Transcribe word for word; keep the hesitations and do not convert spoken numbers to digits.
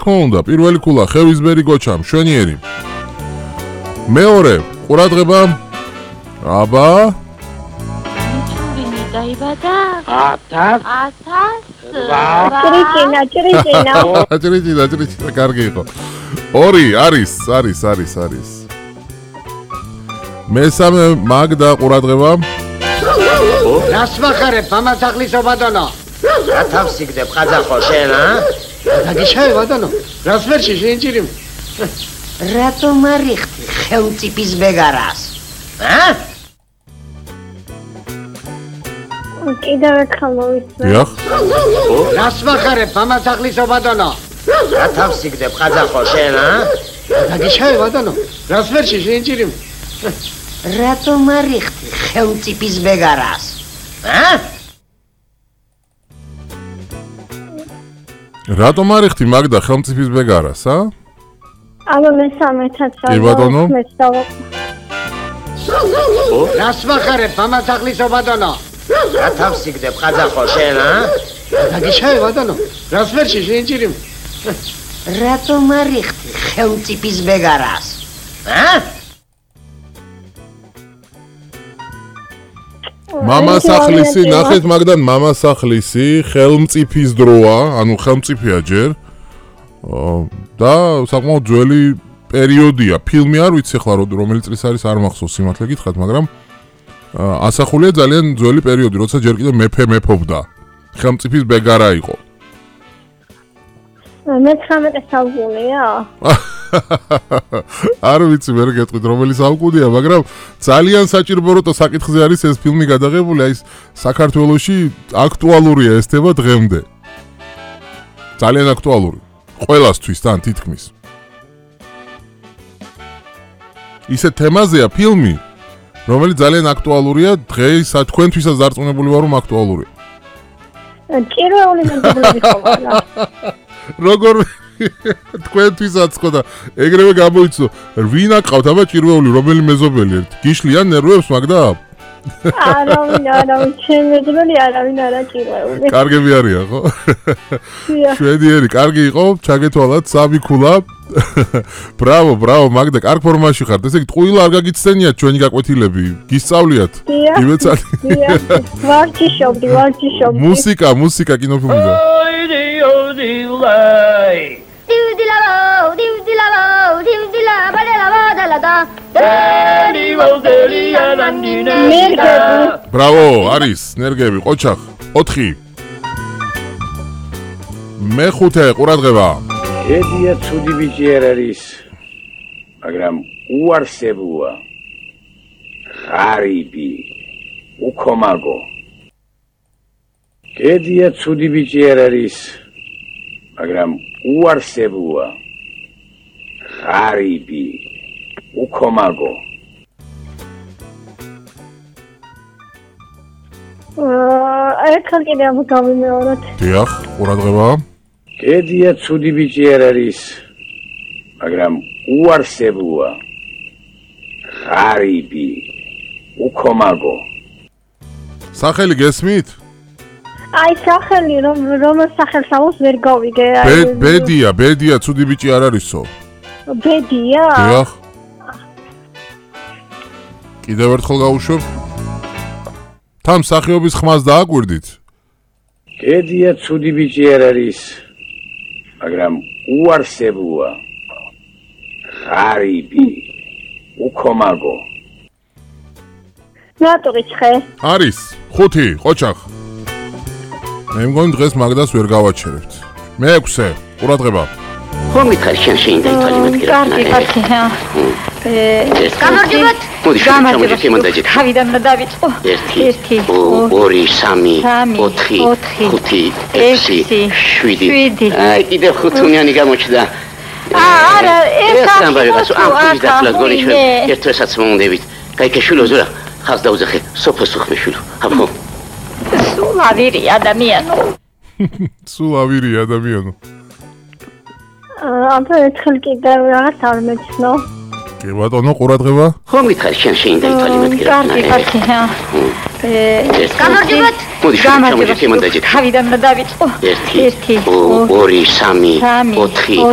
თქმა უნდა, პირველი ქულა ხევისბერი გოჩა, მშვენიერი. მეორე ყურადღება. აბა. ჩუბინი დაიბადა. ათას. ათას. ჭრიჭინა, ჭრიჭინა. ჭრიჭინა, ჭრიჭინა, კარგი იყო. ორი არის, არის, არის, არის. მესამე მაგდა ყურადღება. რას ვახარებ, მამაცახლისო ბატონო? რა თავს იგდებ ყაზახო შენ, ა? დაგიშავე ბატონო, რას ვერში შეინჭირი? რატომ არიხდი ხელმწიფის ბეგარას? ა? კიდევ ერთხელ მოვისმე. დიახ. რას ვახარებ, მამაცახლისო ბატონო? რა თავს იგდებ ყაზახო შენ, ა? დაგიშავე ბატონო, რას ვერში შეინჭირი? რატომ არიხდი ხელმწიფის ბეგარას? ა? რატომ არიხდი მაგდა ხელმწიფის ბეგარას, ა? აბა მესამეთაც კი, ბატონო. რას ვახარებ, მამაცახლისო ბატონო? რა თავს იგდებ ყაზახო შენ, ა? დაგიშავე ბატონო, რას ვერში შეინჭირი? რატომ არიხდი ხელმწიფის ბეგარას? ა? მამასახლისი, ნახეთ მაგდან მამასახლისი, ხელმწიფის დროა, ანუ ხელმწიფეა ჯერ. და საკმაოდ ძველი პერიოდია. ფილმი არ ვიცი ახლა რომელი წლის არის, არ მახსოვს სიმართლე გითხრათ, მაგრამ ასახულია ძალიან ძველი პერიოდი, როცა ჯერ კიდევ მეფე მეფობდა. ხელმწიფის ბეგარა იყო. მეცხრამეტე საუკუნეა? არ ვიცი, ვერ გეტყვით რომელი საუკუნეა, მაგრამ ძალიან საჭირო როცა საკითხზე არის ეს ფილმი გადაღებული, აი საქართველოში აქტუალურია ეს თემა დღემდე. ძალიან აქტუალური. ყველასთვის თან თითქმის. ისე თემაზეა ფილმი, რომელიც ძალიან აქტუალურია დღეს, თქვენთვისაც დარწმუნებული ვარ, რომ აქტუალურია. ჭირვეული მეზობლები ხომ? როგორ თქვენთვისაც ხო და ეგრევე გამოიცნო, ვინ აკყავთ აბა ჭირვეული, რომელი მეზობელი? გიშლიან ნერვებს მაგდა? არავინ, არავინ, ჩემ მეზობელი არავინ არა ჭირვეული. კარგები არიან, ხო? შვედიერი, კარგი იყო, ჩაგეთვალათ სამი ქულა. ბრავო, ბრავო, მაგდა, კარგ ფორმაში ხართ. ესე იგი, ტყუილა არ გაგიცდენიათ ჩვენი გაკვეთილები. გისწავლიათ. იბეცალი. ვარჯიშობდი, ვარჯიშობდი. მუსიკა, მუსიკა კინოფილმიდან. ბრავო, არის ნერგები, ყოჩახ. ოთხი. მეხუთე ყურადღება. ედია ცუდი ბიჭი არ არის, მაგრამ უარსებუა. ღარიბი, უქომაგო. ედია ცუდი ბიჭი არ არის, მაგრამ უარსებუა. ღარიბი, უქომაგო. აა, ერთხელ კიდევ გავიმეოროთ. დიახ, ყურადღება. ედია ცუდი ბიჭი არ არის, მაგრამ უარსებუა. ღარიბი, უქომაგო. სახელი გესმით? აი სახელი რომ რომ სახელს აუს ვერ გავიგე. ბედია, ბედია ცუდი ბიჭი არ არისო. ბედია? დიახ. კიდევ ერთხელ გავუშვებ. თან სახეობის ხმას დააკვირდით? ედია ცუდი ბიჭი არ არის, მაგრამ უარსებუა. ღარიბი, უქომაგო. რატო გიცხე? არის, ხუთი, ყოჩახ. მე მგონი დღეს მაგდას ვერ გავაჩერებთ. მეექვსე, ყურადღება. ხომ მითხარი შენ შეინდა ითვალი მეთქი რა. კარგი, კარგი, ჰა. გამარჯობათ. მოდი გამარჯობათ. შემოდაჭეთ. თავიდან უნდა დავიწყო. ერთი, ერთი, ორი, სამი, სამი, ოთხი, ოთხი, ხუთი, ექვსი, ექვსი, შვიდი. შვიდი. აი, კიდევ ხუთუნიანი გამოჩნდა. არა, ეს ეს ამბავი გასო, ამ ახლა, ხუთის დახლას გონი ჩვენ იმე. ერთ დღესაც მომდებით. კაი, შულო ზურა, ხავს დაუძახე, სოფოს უხმე შულო. აბო. სულ ავირი ადამიანო. სულ ავირი ადამიანო. აა, აბა ერთხელ კიდევ რაღაც არ მეცნო. კი ბატონო, ყურადღება. ხომ მითხარი შენ შეინდა ითვალი მეთქი რა. კარგი, კარგი, ჰა. გამარჯობათ. მოდი შემოდაჭეთ. თავიდან უნდა დავიწყო. ერთი, ერთი, ორი, სამი, სამი, ოთხი,